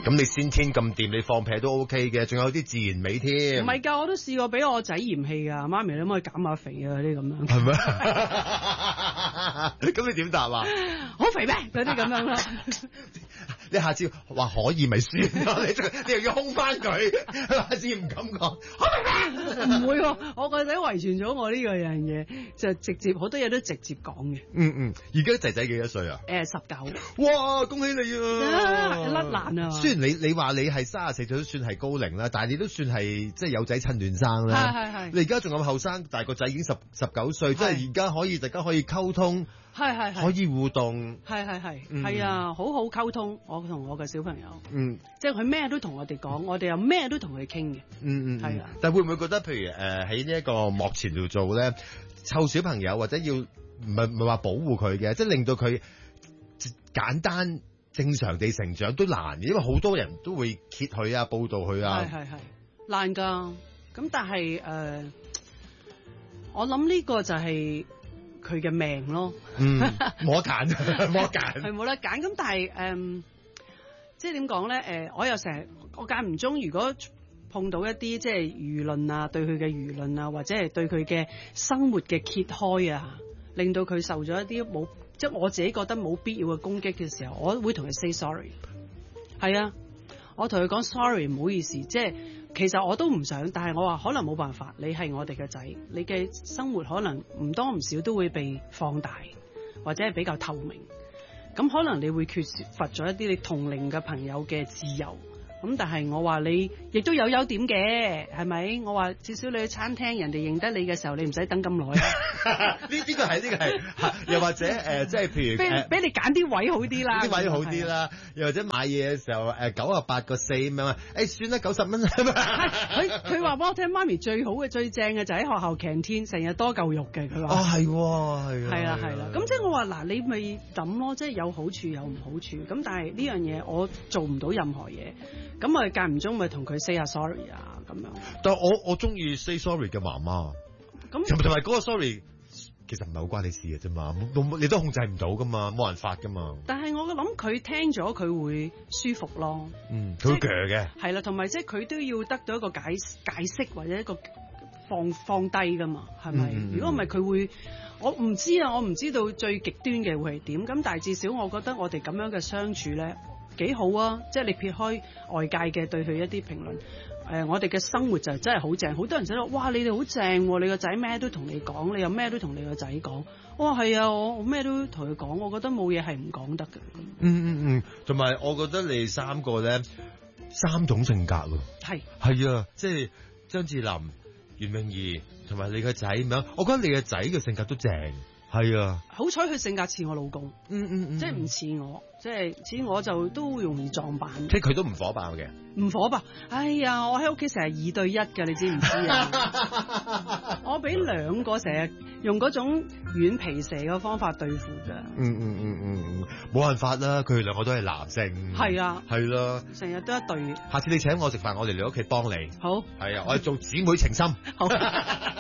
咁你先天咁掂，你放屁都 OK 嘅，仲有啲自然美添。 唔係㗎，我都試過俾我仔嫌棄㗎，媽咪你可唔可以減下肥啊？啲咁樣。 係咩？咁你點答啊？ 好肥咩？嗰啲咁樣啦。 你下次話可以咪算咯，你又要空翻佢，下次唔敢講，好明咩？ 唔會喎，我個仔遺傳咗我呢個樣嘢，就直接好多嘢都直接講嘅。 而家仔仔幾多歲啊 ？19。 哇，恭喜你啊！ 甩爛啊！ 雖然你話你係34歲都算係高齡啦，但係你都算係即係有仔趁亂生啦。 係。 你而家仲咁後生，但係個仔已經19歲，即係而家大家可以溝通。係可以互動， 係啊，好好溝通。我同我嘅小朋友，即係佢咩都同我哋講，我哋又咩都同佢傾嘅，係啊。 但會唔會覺得，譬如喺呢一個幕前度做咧，湊小朋友或者要唔係話保護佢嘅，即係令到佢簡單正常地成長都難嘅，因為好多人都會揭佢啊，報導佢啊， 係難㗎。咁但係我諗呢個就係佢嘅命咯， 冇得揀， 係冇得揀。咁但係即係點講咧？我又我間唔中，如果碰到一啲即係輿論啊，對佢嘅輿論啊，或者係對佢嘅生活嘅揭開啊，令到佢受咗一啲即係我自己覺得冇必要嘅攻擊嘅時候，我會同佢 say sorry。係啊，我同佢講 sorry， 唔好意思，即係。其實我都唔想，但係我話可能冇辦法。你係我哋嘅仔，你嘅生活可能唔多唔少都會被放大，或者係比較透明。咁可能你會缺乏咗一啲你同齡嘅朋友嘅自由。咁但係我話你亦都有優點嘅，係咪？我話至少你去餐廳，人哋認得你嘅時候，你唔使等咁耐。 呢個係，又或者即係譬如俾你揀啲位好啲啦， 啲位好啲啦，又或者買嘢嘅時候98個4咁樣啊，算啦90蚊。 佢話俾我聽，媽咪最好嘅最正嘅就喺學校 canteen 成日多嚿肉嘅，佢話。 係啦。咁即係我話嗱，你咪抌咯，即係有好處有唔好處。咁但係呢樣嘢我做唔到任何嘢。咁我間唔中咪同佢 say 下 sorry 啊咁樣。 但係我中意 say sorry 嘅媽媽。咁同埋嗰個 sorry 其實唔係好關你事嘅啫嘛，你都控制唔到噶嘛，冇辦法噶嘛。但係我諗佢聽咗佢會舒服咯。 佢會鋸嘅。係啦，同埋即係佢都要得到一個解釋或者一個放低噶嘛，係咪？如果唔係佢會，我唔知啊，我唔知道最極端嘅會係點。咁但係至少我覺得我哋咁樣嘅相處咧。幾好啊！即係你撇開外界嘅對佢一啲評論，我哋嘅生活就真係好正。好多人就話：哇，你哋好正，你個仔咩都同你講，你又咩都同你個仔講。我話係啊，我咩都同佢講，我覺得冇嘢係唔講得嘅。 同埋我覺得你3個咧3種性格喎。係啊，即係張智霖、袁詠儀同埋你個仔咁樣，我覺得你個仔嘅性格都正。係啊， 好彩佢性格似我老公，即係唔似我，即係似我就都容易撞板。 即係佢都唔火爆嘅， 唔火爆。哎呀，我喺屋企成日2對1㗎，你知唔知啊？我俾2個成日用嗰種軟皮蛇嘅方法對付㗎。 冇辦法啦，佢哋2個都係男性。 係啊， 係啦， 成日都一對。 下次你請我食飯，我哋嚟屋企幫你。 好。 係啊，我哋做姊妹情深。 好。